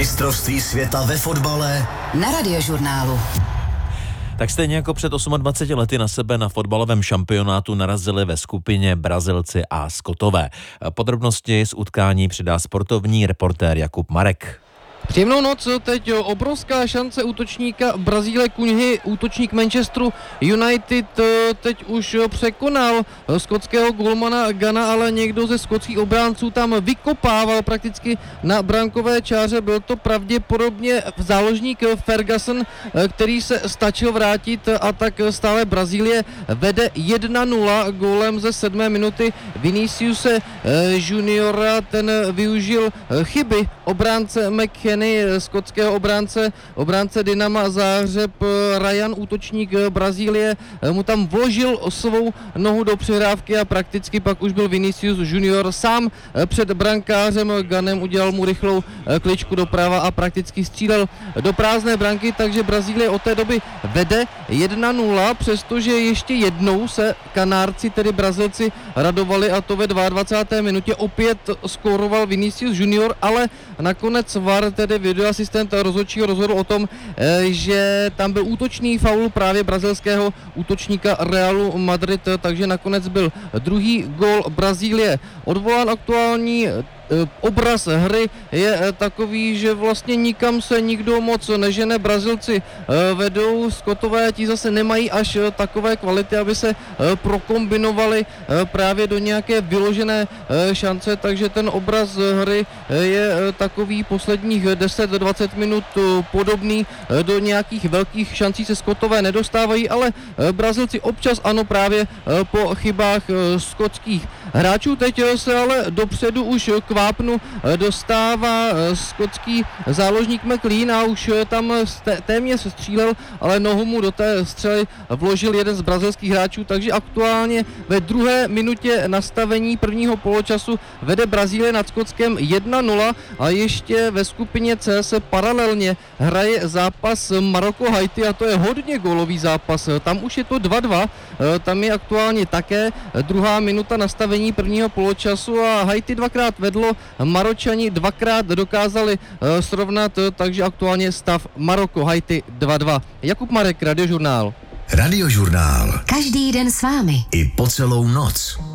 Mistrovství světa ve fotbale na Radiožurnálu. Tak stejně jako před 28 lety na sebe na fotbalovém šampionátu narazili ve skupině Brazilci a Skotové. Podrobnosti z utkání přidá sportovní reportér Jakub Marek. Příjemnou noc, teď obrovská šance útočníka Brazílie Cunhy, útočník Manchesteru United teď už překonal skotského golmana Gana, ale někdo ze skotských obránců tam vykopával prakticky na brankové čáře, byl to pravděpodobně záložník Ferguson, který se stačil vrátit a tak stále Brazílie vede 1-0 gólem ze 7. minuty Viniciuse Juniora, ten využil chyby obránce McKennie, skotského obránce Dynama Záhřeb. Ryan, útočník Brazílie, mu tam vložil svou nohu do přihrávky a prakticky pak už byl Vinicius Junior sám před brankářem Ganem, udělal mu rychlou kličku doprava a prakticky střílel do prázdné branky, takže Brazílie od té doby vede 1-0, přestože ještě jednou se Kanárci, tedy Brazilci, radovali, a to ve 22. minutě opět skóroval Vinicius Junior, ale nakonec VAR, tedy videoasistent rozhodčího, rozhodl o tom, že tam byl útočný faul právě brazilského útočníka Realu Madrid, takže nakonec byl druhý gól Brazílie odvolán. Aktuální obraz hry je takový, že vlastně nikam se nikdo moc nežene, Brazilci vedou, Skotové ti zase nemají až takové kvality, aby se prokombinovali právě do nějaké vyložené šance, takže ten obraz hry je takový posledních 10-20 minut podobný, do nějakých velkých šancí se Skotové nedostávají, ale Brazilci občas ano, právě po chybách skotských hráčů. Teď se ale dopředu už k vápnu dostává skotský záložník McLean a už tam téměř střílel, ale nohu mu do té střely vložil jeden z brazilských hráčů, takže aktuálně ve 2. minutě nastavení prvního poločasu vede Brazílie nad Skotskem 1-0 a ještě ve skupině C se paralelně hraje zápas Maroko-Haiti a to je hodně gólový zápas. Tam už je to 2-2, tam je aktuálně také 2. minuta nastavení prvního poločasu a Haiti dvakrát vedlo, Maročani dvakrát dokázali srovnat, takže aktuálně stav Maroko-Haiti 2-2. Jakub Marek, Radiožurnál. Radiožurnál. Každý den s vámi. I po celou noc.